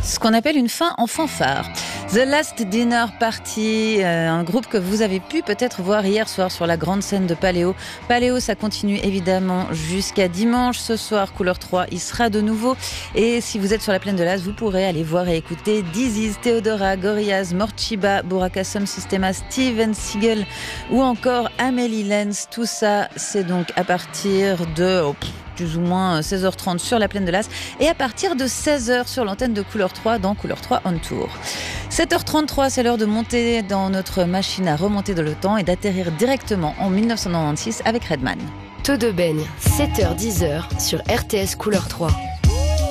ce qu'on appelle une fin en fanfare. The Last Dinner Party, un groupe que vous avez pu peut-être voir hier soir sur la grande scène de Paléo. Paléo, ça continue évidemment jusqu'à dimanche. Ce soir, Couleur 3, il sera de nouveau. Et si vous êtes sur la plaine de Las, vous pourrez aller voir et écouter Dizzy, Theodora, Gorillaz, Morchiba, Burakasum Systema, Steven Seagal ou encore Amélie Lenz. Tout ça, c'est donc à partir de plus ou moins 16h30 sur la plaine de Las et à partir de 16h sur l'antenne de Couleur 3 dans Couleur 3 On Tour. 7h33, c'est l'heure de monter dans notre machine à remonter dans le temps et d'atterrir directement en 1996 avec Redman. Taux de baigne, 7h-10h sur RTS Couleur 3.